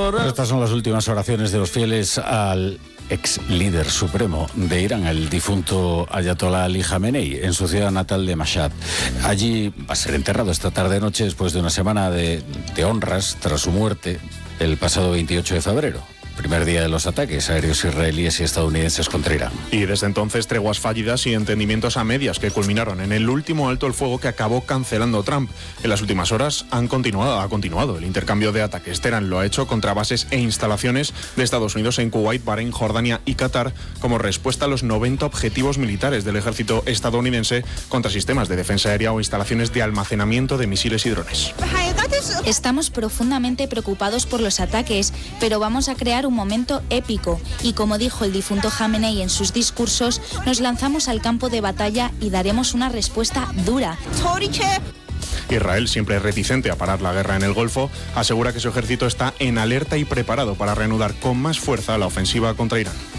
Estas son las últimas oraciones de los fieles al ex líder supremo de Irán, el difunto Ayatollah Ali Jamenei, en su ciudad natal de Mashhad. Allí va a ser enterrado esta tarde-noche después de una semana de honras tras su muerte el pasado 28 de febrero. Primer día de los ataques aéreos israelíes y estadounidenses contra Irán. Y desde entonces treguas fallidas y entendimientos a medias que culminaron en el último alto el fuego que acabó cancelando Trump. En las últimas horas ha continuado el intercambio de ataques. Teherán lo ha hecho contra bases e instalaciones de Estados Unidos en Kuwait, Bahrein, Jordania y Qatar como respuesta a los 90 objetivos militares del ejército estadounidense contra sistemas de defensa aérea o instalaciones de almacenamiento de misiles y drones. Estamos profundamente preocupados por los ataques, pero vamos a crear un momento épico y, como dijo el difunto Jamenei en sus discursos, nos lanzamos al campo de batalla y daremos una respuesta dura. Israel, siempre reticente a parar la guerra en el Golfo, asegura que su ejército está en alerta y preparado para reanudar con más fuerza la ofensiva contra Irán.